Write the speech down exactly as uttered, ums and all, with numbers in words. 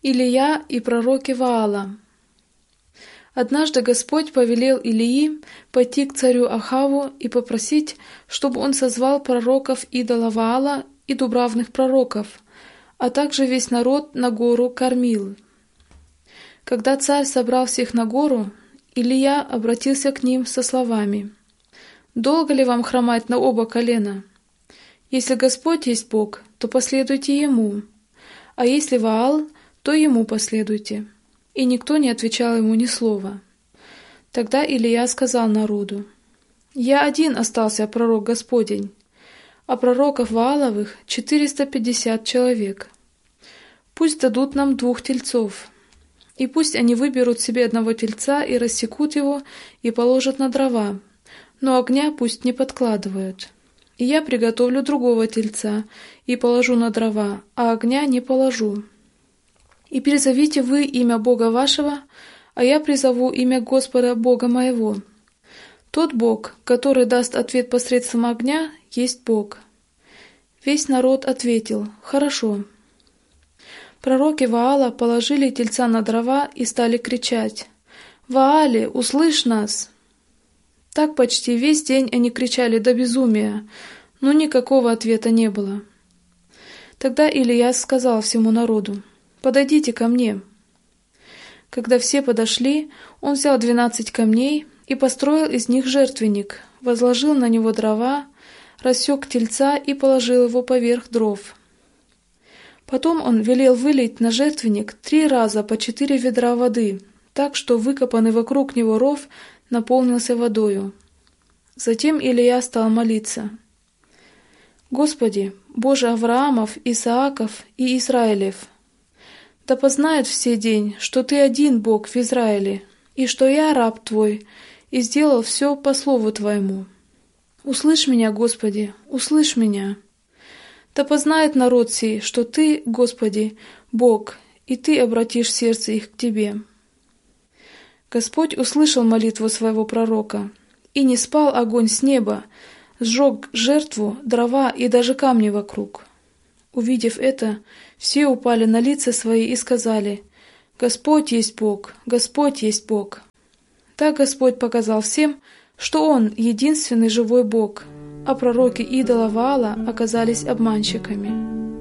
Илия и пророки Ваала. Однажды Господь повелел Илии пойти к царю Ахаву и попросить, чтобы он созвал пророков идола Ваала и дубравных пророков, а также весь народ на гору Кармил. Когда царь собрал всех на гору, Илия обратился к ним со словами: «Долго ли вам хромать на оба колена? Если Господь есть Бог, то последуйте Ему, а если Ваал, то Ему последуйте». И никто не отвечал ему ни слова. Тогда Илия сказал народу: «Я один остался пророк Господень, а пророков Вааловых четыреста пятьдесят человек. Пусть дадут нам двух тельцов, и пусть они выберут себе одного тельца и рассекут его и положат на дрова, но огня пусть не подкладывают. И я приготовлю другого тельца и положу на дрова, а огня не положу. И призовите вы имя Бога вашего, а я призову имя Господа Бога моего. Тот Бог, который даст ответ посредством огня, есть Бог». Весь народ ответил: «Хорошо». Пророки Ваала положили тельца на дрова и стали кричать: «Ваале, услышь нас!» Так почти весь день они кричали до безумия, но никакого ответа не было. Тогда Илия сказал всему народу: «Подойдите ко мне». Когда все подошли, он взял двенадцать камней и построил из них жертвенник, возложил на него дрова, рассек тельца и положил его поверх дров. Потом он велел вылить на жертвенник три раза по четыре ведра воды, так что выкопанный вокруг него ров наполнился водою. Затем Илия стал молиться: «Господи, Боже Авраамов, Исааков и Израилев, да познают все день, что Ты один Бог в Израиле, и что я раб Твой, и сделал все по слову Твоему. Услышь меня, Господи, услышь меня. Да познает народ сей, что Ты, Господи, Бог, и Ты обратишь сердце их к Тебе». Господь услышал молитву своего пророка, и не спал огонь с неба, сжег жертву, дрова и даже камни вокруг. Увидев это, все упали на лица свои и сказали: «Господь есть Бог, Господь есть Бог». Так Господь показал всем, что Он единственный живой Бог, а пророки идола Ваала оказались обманщиками.